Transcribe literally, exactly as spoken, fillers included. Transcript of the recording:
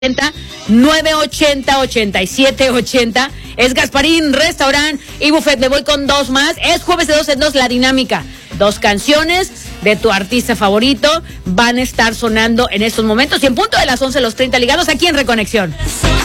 nueve ochenta, ochenta y siete ochenta. Es Gasparín Restaurant y Buffet. Me voy con dos más. Es jueves de dos en dos, la dinámica. Dos canciones de tu artista favorito van a estar sonando en estos momentos. Y en punto de las once, los treinta ligados aquí en Reconexión.